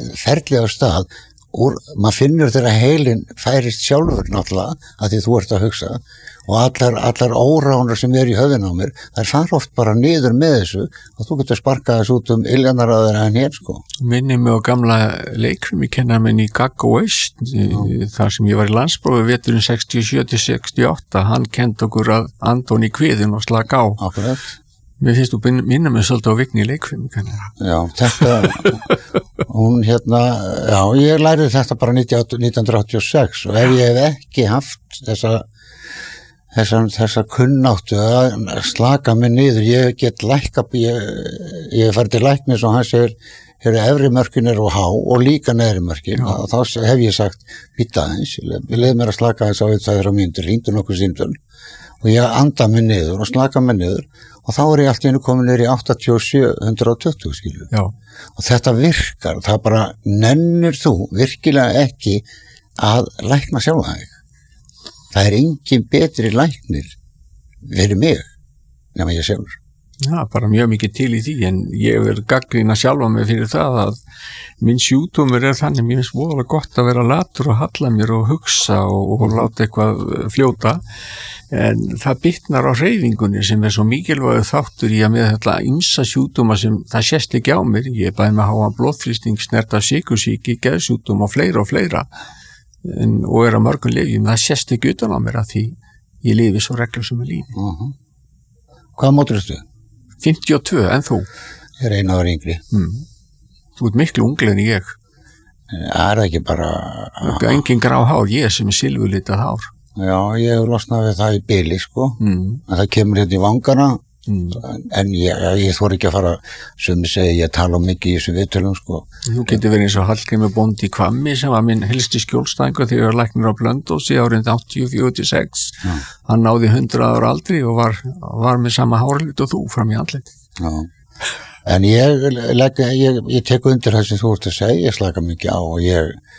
ferli á stað maður finnur þegar heilin færist sjálfur náttúrulega að því þú ert að hugsa og allar óránar sem í höfðinu á mér, þær fara oft bara niður með þessu og þú getur sparkað þessu út illjarnaraðir en hér sko. Minni mig á gamla leikfimikennar minn í Gaggo Eist, þar sem ég var í landsprófi veturinn 67-68, hann kenndi okkur að anda í kviðin og slaka á. Akkurat. Mér finnst þú minna mig svolítið á Vigni leikfimikennar. Já, þetta, hún já, ég lærið þetta bara 1986 og ef ég hef ekki haft þessa kunnáttu að slaka mig niður, ég get lækka, ég fer til læknis og hann segir, efri mörkin og há og líka neðri mörkin og þá hef ég sagt, býta aðeins, ég leið mér að slaka þess á það mínútur, hringdu nokkuð símtöl og ég anda mig niður og slaka mig niður og þá ég allt í einu komin niður í 87-120 skilur. Já. Og þetta virkar, það bara nennir þú virkilega ekki að lækna sjálfa þig. Það engin betri læknir fyrir mig nema ég sjálfur. Já, bara mjög mikið til í því en ég vil gagnrýna sjálfa mig fyrir það að minn sjúkdómur þannig, mér finnst voðalega gott að vera latur og halla mér og hugsa og láta eitthvað fljóta en það bitnar á hreyfingunni sem svo mikilvægur þáttur í að með þetta ýmsa sjúkdóma sem það sést ekki á mér, ég bæði með háan blóðþrýsting, snert af sykursýki, geðsjúkdóma og fleira og að mörgum lyfjum, það sést ekki utan á mér að því ég lifi svo reglusömu lífi. Hvað mótur ertu? 52, en þú? Ég einu ára yngri. Þú ert miklu ungli en ég. Það ekki bara... Engin grá hár, ég sem silfurlitað hár. Já, ég hef losnað við það í bili, sko. En það kemur í vangana, en ég þori ekki að fara, sem ég segi, ég tala mikið í þessu viðtölum, sko. Þú getur verið eins og Hallgrímur bóndi í Hvammi, sem var minn helsti skjólstæðingur þegar ég var læknir á Blönduósi árið 84-86. Hann náði 100 ára aldri og var með sama hárlit og þú fram í andliti. Já. En ég tek undir það sem þú ert að segja, ég slaka mikið á og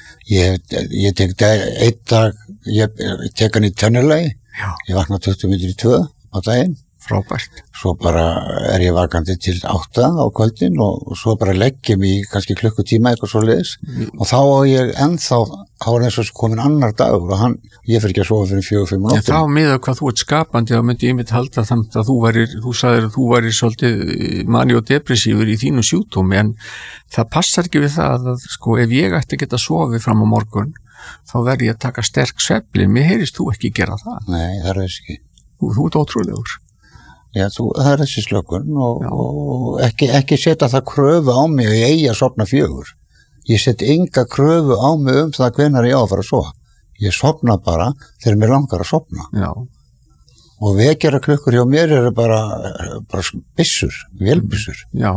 ég tek einn dag, ég tek hann í tönnuleggi, ég vakna 20 mínútur í 2 á daginn. Frábært. Svo bara ég vakandi til 8 á kvöldin og svo bara leggjum í kannski klukkutíma eitthvað svo leiðis og þá ég ennþá, þá eins og komin annar dagur og ég fyrir ekki að sofa fyrir 4-5 nóttum. Þá miðað hvað þú ert skapandi, þá myndi ég mitt halda þannig að þú sagðir að þú værir svolítið mani og depressífur í þínu sjúkdómi en það passar ekki við það að sko ef ég ætti að geta sofið fram á morgun þá verði ég að taka sterk svefnlyf, mér heyrist þú ekki gera það. Nei, það þess ekki. Þú ert ótrúlegur. Já, það þessi slökun og ekki setja það kröfu á mig og ég eigi að sofna 4. Ég set enga kröfu á mig það hvenær ég á að fara að sofa. Ég sofna bara þegar mér langar að sofna. Já. Og vekjara klukkur hjá mér eru bara byssur, vélbyssur. Já.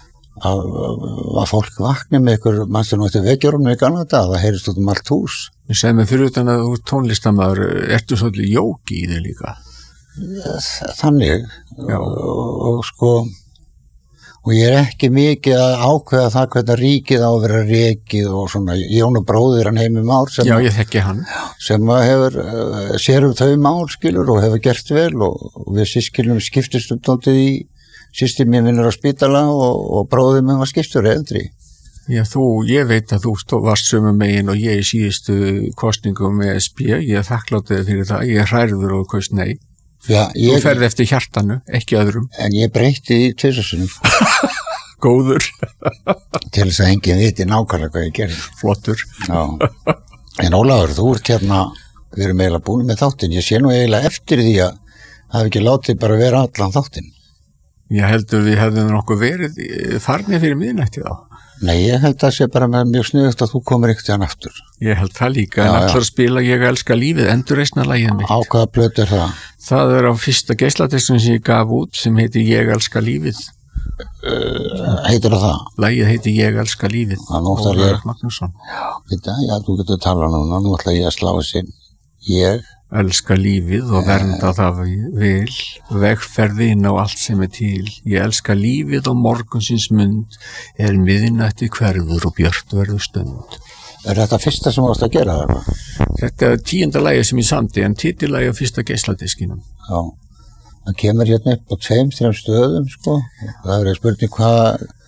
Að fólk vakni með ykkur mannstu nú eftir vekjarum í gamla dag, það heyrist út allt hús. Ég segi mig fyrir utan að þú tónlistarmaður, ertu svolítið jóki í þig líka? Þannig og sko og ég ekki mikið að ákveða það hvernig ríkið á að vera rekið og svona, Jón og bróðir hann Heimi Már sem ég þekki hann sem hefur sér þau mál skilur og hefur gert vel og við systkinum skiptist dálítið í systir mín vinnur á spítala og bróðir minn var skiptur eldri. Já, ég veit að þú varst sömu megin og ég í síðustu kosningum með SP, ég þakklátið fyrir það, ég hræður og kaust nei. Já, þú ferði eftir hjartanu, ekki öðrum. En ég breytti í 2 sinnum. Góður. Til þess að enginn viti nákvæmlega hvað ég gerði. Flottur. Já. En Ólafur, þú ert við erum eiginlega búin með þáttinn. Ég sé nú eiginlega eftir því að hafi ekki látið bara vera allan þáttinn. Ég heldur við hefðum nokkuð verið farnir fyrir miðnætti þá. Nei, ég held að sé bara með mjög sniðugt að þú komir ekkert hérna aftur. Ég held það líka, en allar spila Ég elska lífið, endurreisnarlagið mitt. Á hvaða plötu er það? Það á fyrsta geisladiskunum sem ég gaf út sem heitir Ég elska lífið. Heitir það? Lagið heitir Ég elska lífið. Ólafur Magnússon. Já, þú getur talað núna, nú ætla ég að slá þessi. Ég elska lífið og vernda það vil, vegferðin og allt sem til. Ég elska lífið og morgunsins mund, miðnætti hverfur og björt verður stund. Er þetta fyrsta sem varst að gera það? Þetta er 10. lagið sem ég samdi, en titillagið á fyrsta geisladiskinum. Já, það kemur hérna upp á 2-3 stöðum, sko. Það spurning hvað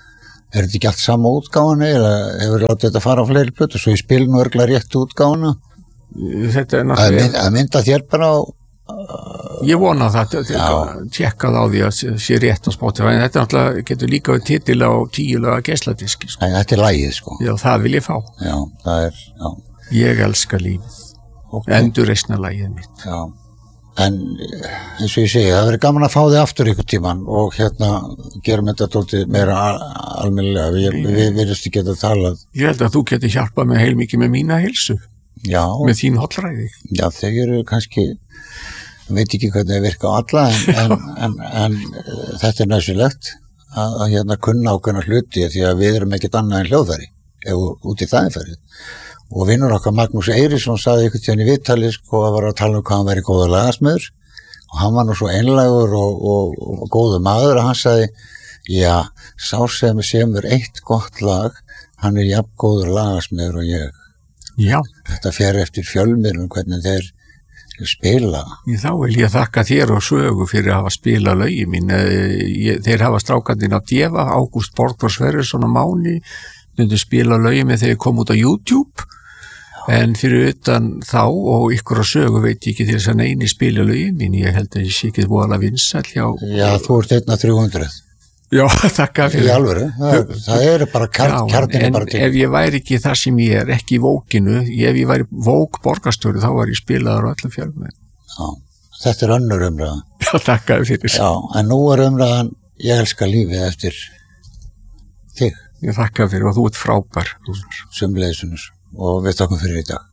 Er þetta ekki allt sama útgáfunni eða hefur látið þetta fara á fleiri plötur svo ég spil nú örgulega rétt útgáfuna? Þetta náttúrulega... Að mynda þér bara á... Ég vona það, tjekkað á því að sé rétt á Spotify, en þetta náttúrulega getur líka við titil á 10 laga geisladiski, sko. Nei, þetta er lagið, sko. Já, það vil ég fá. Já, það er, já. Ég elska lífið. Okay. Endurreisna lagið mitt. Já, en eins og ég segi, það verður gaman að fá þig aftur ykkur tíman og gerum þetta dálítið meira almennilega. Við virðumst geta talað. Ég held að þú getur hjálpað mig heilmikið með mína heilsu. Já. Með þín hollræði. Já, þeir eru kannski, veit ekki hvernig það virka á alla, en þetta er næsilegt að kunna ákveðna hluti því að við erum ekkert annað en hljóðfæri út í það ferðið. Og vinnur okkar Magnús Eiríksson sagði einhvern tíðan í viðtali sko að var að tala hvað hann væri góður lagasmiður og hann var nú svo einlægur og góður maður að hann sagði já, sá sem semur eitt gott lag, hann er jafn góður lagasmiður og ég. Já. Þetta fer eftir fjölmiðlum hvernig þeir spila. Þá vil ég þakka þér og Sögu fyrir að hafa spilað lögin mín. Þeir hafa strákandinn af Djefa, Ágúst Borgþór Sverrisson og Máni myndu spila lögin með þegar ég kom út á YouTube. En fyrir utan þá og ykkur á Sögu veit ég ekki til þess að neini spila lögin mín. Ég held að ég sé ekki voðalega vinsæll hjá... Já, þú ert 1-300. Já, þakka fyrir. Í alvöru, það er bara kjarninn bara til. En ef ég væri ekki það sem ég er, ekki í Vókinu, ef ég væri Vók borgarstjóri, þá var ég spilaður á öllum fjölmiðlum. Já, þetta er önnur umræða. Já, þakka fyrir. Já, en nú er umræðan, ég elska lífið eftir þig. Ég þakka fyrir og þú ert frábær. Sömuleiðis og við þakkum fyrir í dag.